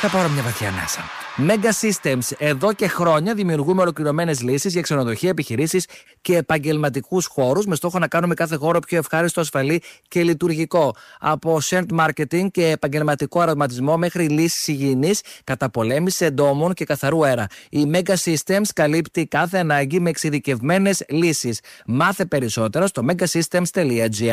Θα πάρω μια βαθιά ανάσα. Mega Systems. Εδώ και χρόνια δημιουργούμε ολοκληρωμένες λύσεις για ξενοδοχεία, επιχειρήσεις και επαγγελματικούς χώρους με στόχο να κάνουμε κάθε χώρο πιο ευχάριστο, ασφαλή και λειτουργικό. Από shared marketing και επαγγελματικό αρωματισμό μέχρι λύσεις υγιεινής, καταπολέμηση εντόμων και καθαρού αέρα. Η Mega Systems καλύπτει κάθε ανάγκη με εξειδικευμένες λύσεις. Μάθε περισσότερα στο megasystems.gr.